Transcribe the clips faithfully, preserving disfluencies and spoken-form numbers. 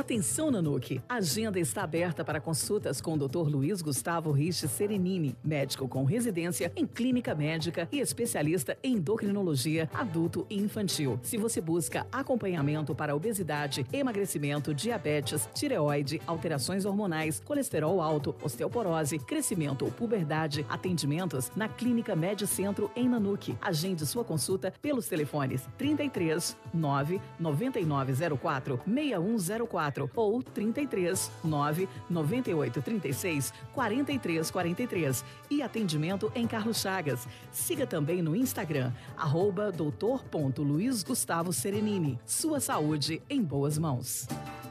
Atenção, Nanuque! A agenda está aberta para consultas com o doutor Luiz Gustavo Rich Serenini, médico com residência em clínica médica e especialista em endocrinologia adulto e infantil. Se você busca acompanhamento para obesidade, emagrecimento, diabetes, tireoide, alterações hormonais, colesterol alto, osteoporose, crescimento ou puberdade, atendimentos na Clínica Medicentro em Nanuque. Agende sua consulta pelos telefones trinta e três, nove, noventa e nove zero quatro, seis um zero quatro ou trinta e três, nove, noventa e oito, trinta e seis, quarenta e três quarenta e três e atendimento em Carlos Chagas. Siga também no Instagram, arroba doutor ponto Luiz Gustavo Serenini. Sua saúde em boas mãos.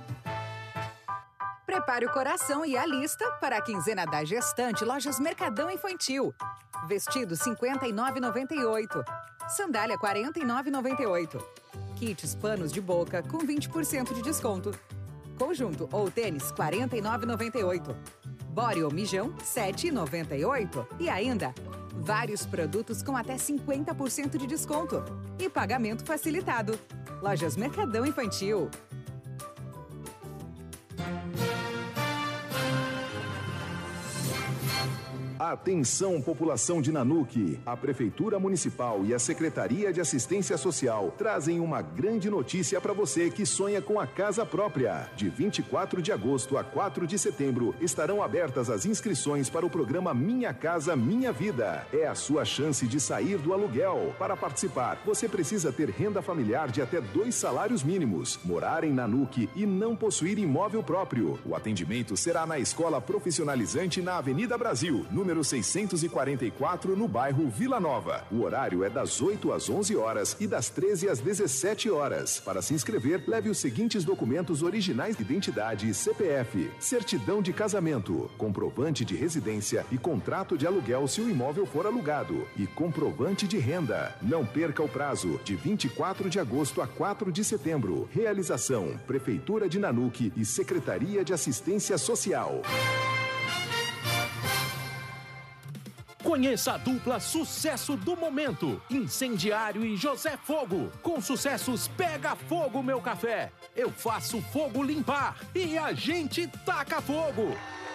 Prepare o coração e a lista para a quinzena da gestante Lojas Mercadão Infantil. Vestido cinquenta e nove reais e noventa e oito centavos. Sandália quarenta e nove reais e noventa e oito centavos. Kits panos de boca com vinte por cento de desconto. Conjunto ou tênis quarenta e nove reais e noventa e oito centavos. Body ou mijão sete reais e noventa e oito centavos. E ainda, vários produtos com até cinquenta por cento de desconto. E pagamento facilitado. Lojas Mercadão Infantil. Atenção, população de Nanuque. A Prefeitura Municipal e a Secretaria de Assistência Social trazem uma grande notícia para você que sonha com a casa própria. De vinte e quatro de agosto a quatro de setembro estarão abertas as inscrições para o programa Minha Casa Minha Vida. É a sua chance de sair do aluguel. Para participar, você precisa ter renda familiar de até dois salários mínimos, morar em Nanuque e não possuir imóvel próprio. O atendimento será na Escola Profissionalizante na Avenida Brasil, número número seiscentos e quarenta e quatro, no bairro Vila Nova. O horário é das oito às onze horas e das treze às dezessete horas. Para se inscrever, leve os seguintes documentos originais de identidade e C P F: certidão de casamento, comprovante de residência e contrato de aluguel se o imóvel for alugado, e comprovante de renda. Não perca o prazo, de vinte e quatro de agosto a quatro de setembro. Realização: Prefeitura de Nanuque e Secretaria de Assistência Social. Conheça a dupla sucesso do momento, Incendiário e José Fogo. Com sucessos Pega Fogo Meu Café, Eu Faço Fogo Limpar e A Gente Taca Fogo.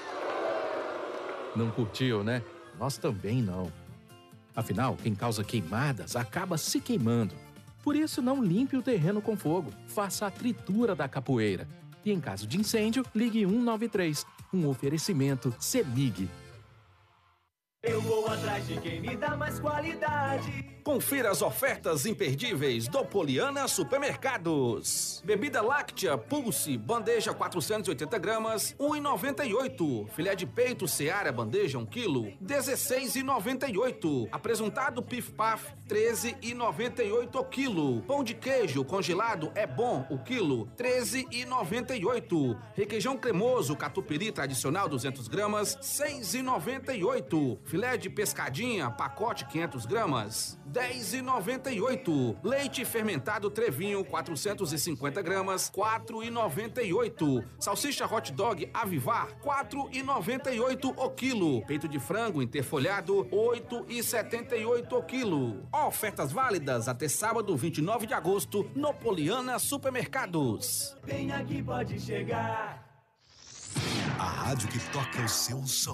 Não curtiu, né? Nós também não. Afinal, quem causa queimadas acaba se queimando. Por isso, não limpe o terreno com fogo. Faça a tritura da capoeira. E em caso de incêndio, ligue um nove três. Um oferecimento CEMIG. Eu vou atrás de quem me dá mais qualidade. Confira as ofertas imperdíveis do Poliana Supermercados. Bebida láctea Pulse, bandeja quatrocentos e oitenta gramas, um real e noventa e oito centavos. Filé de peito Seara, bandeja um quilo, dezesseis reais e noventa e oito centavos. Apresentado Pif Paf, treze reais e noventa e oito centavos o quilo. Pão de queijo congelado É Bom, o quilo, treze reais e noventa e oito centavos. Requeijão cremoso Catupiry tradicional duzentas gramas, seis reais e noventa e oito centavos. Filé de pescadinha, pacote quinhentas gramas, dez reais e noventa e oito centavos. Leite fermentado Trevinho, quatrocentas e cinquenta gramas, quatro reais e noventa e oito centavos. Salsicha hot dog Avivar, quatro reais e noventa e oito centavos o quilo. Peito de frango interfolhado, oito reais e setenta e oito centavos o quilo. Ofertas válidas até sábado, vinte e nove de agosto, no Poliana Supermercados. Vem aqui, pode chegar. A rádio que toca o seu som.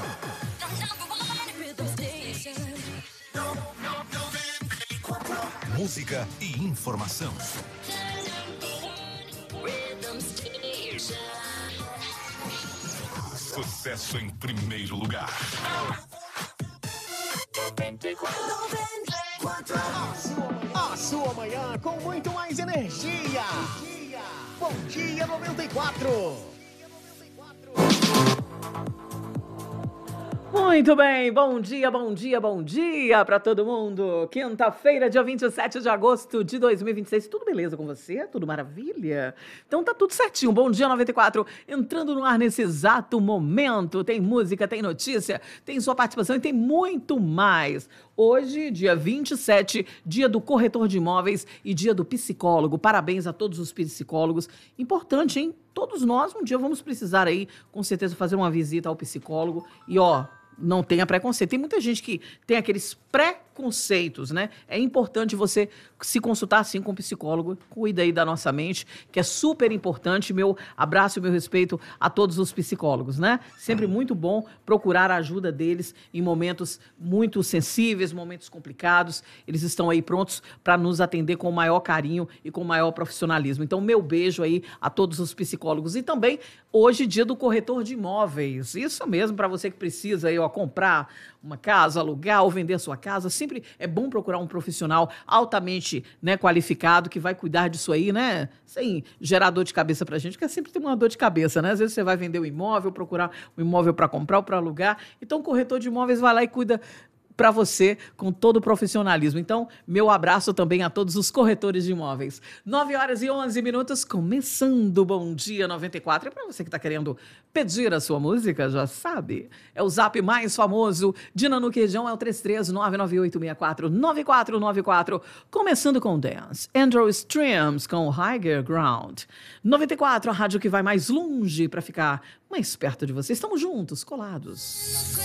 Música e informação. Sucesso em primeiro lugar. A sua manhã com muito mais energia. Bom dia noventa e quatro. Muito bem, bom dia, bom dia, bom dia para todo mundo. Quinta-feira, dia vinte e sete de agosto de dois mil e vinte e seis. Tudo beleza com você? Tudo maravilha? Então tá tudo certinho. Bom dia noventa e quatro, entrando no ar nesse exato momento. Tem música, tem notícia, tem sua participação e tem muito mais. Hoje, dia vinte e sete, dia do corretor de imóveis e dia do psicólogo. Parabéns a todos os psicólogos. Importante, hein? Todos nós um dia vamos precisar aí, com certeza, fazer uma visita ao psicólogo. E ó, não tenha preconceito. Tem muita gente que tem aqueles preconceitos, né? É importante você se consultar, sim, com um psicólogo. Cuida aí da nossa mente, que é super importante. Meu abraço e meu respeito a todos os psicólogos, né? Sempre muito bom procurar a ajuda deles em momentos muito sensíveis, momentos complicados. Eles estão aí prontos para nos atender com o maior carinho e com o maior profissionalismo. Então, meu beijo aí a todos os psicólogos. E também, hoje, dia do corretor de imóveis. Isso mesmo, para você que precisa aí, ó, comprar uma casa, alugar ou vender a sua casa, sempre é bom procurar um profissional altamente, né, qualificado, que vai cuidar disso aí, né, sem gerar dor de cabeça pra gente, porque sempre tem uma dor de cabeça, né? Às vezes você vai vender o imóvel, procurar um imóvel para comprar ou para alugar, então o corretor de imóveis vai lá e cuida para você com todo o profissionalismo. Então, meu abraço também a todos os corretores de imóveis. nove horas e onze minutos, começando o Bom Dia noventa e quatro. E para você que está querendo pedir a sua música, já sabe, é o zap mais famoso de Nanuque Região, é o três três nove nove oito seis quatro nove quatro nove quatro. Começando com Dance, Andrew Streams com Higher Ground. noventa e quatro, a rádio que vai mais longe para ficar mais perto de você. Estamos juntos, colados.